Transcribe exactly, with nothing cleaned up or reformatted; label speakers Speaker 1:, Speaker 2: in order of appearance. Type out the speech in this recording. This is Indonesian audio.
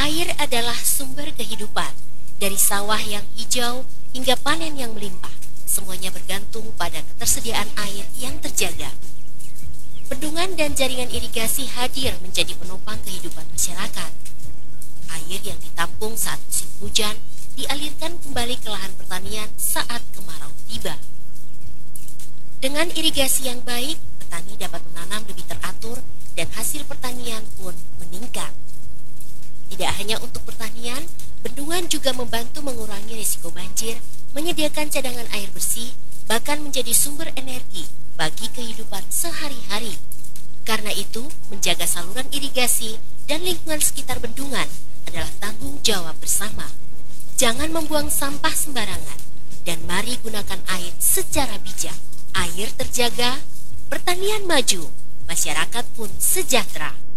Speaker 1: Air adalah sumber kehidupan. Dari sawah yang hijau hingga panen yang melimpah, semuanya bergantung pada ketersediaan air yang terjaga. Bendungan dan jaringan irigasi hadir menjadi penopang kehidupan masyarakat. Air yang ditampung saat musim hujan dialirkan kembali ke lahan pertanian saat kemarau tiba. Dengan irigasi yang baik, petani dapat menanam lebih teratur dan hasil pertanian pun meningkat. Tidak hanya untuk pertanian, bendungan juga membantu mengurangi risiko banjir, menyediakan cadangan air bersih, bahkan menjadi sumber energi bagi kehidupan sehari-hari. Karena itu, menjaga saluran irigasi dan lingkungan sekitar bendungan adalah tanggung jawab bersama. Jangan membuang sampah sembarangan, dan mari gunakan air secara bijak. Air terjaga, pertanian maju, masyarakat pun sejahtera.